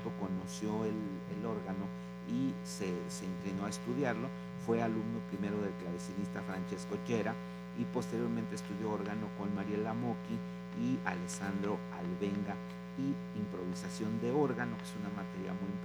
bachillerato conoció el órgano y se inclinó a estudiarlo. Fue alumno primero del clavecinista Francesco Gera y posteriormente estudió órgano con Mariela Mocchi y Alessandro Albenga y improvisación de órgano, que es una materia muy